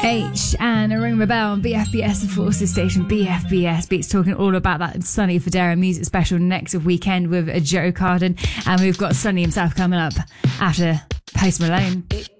H and Ring the Bell on BFBS, the Forces station. BFBS Beats, talking all about that Sonny Fodera music special next weekend with Joe Carden. And we've got Sonny himself coming up after Post Malone.